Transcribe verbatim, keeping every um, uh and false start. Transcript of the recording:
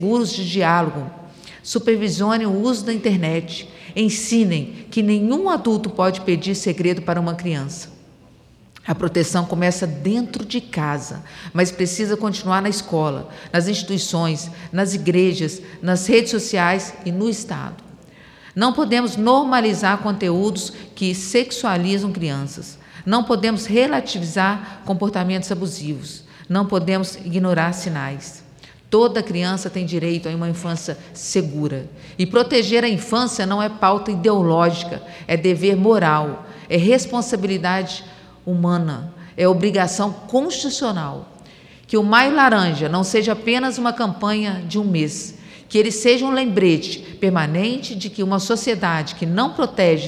seguros de diálogo, supervisionem o uso da internet, ensinem que nenhum adulto pode pedir segredo para uma criança. A proteção começa dentro de casa, mas precisa continuar na escola, nas instituições, nas igrejas, nas redes sociais e no Estado. Não podemos normalizar conteúdos que sexualizam crianças. Não podemos relativizar comportamentos abusivos. Não podemos ignorar sinais. Toda criança tem direito a uma infância segura. E proteger a infância não é pauta ideológica, é dever moral, é responsabilidade humana, é obrigação constitucional. Que o Maio Laranja não seja apenas uma campanha de um mês, que ele seja um lembrete permanente de que uma sociedade que não protege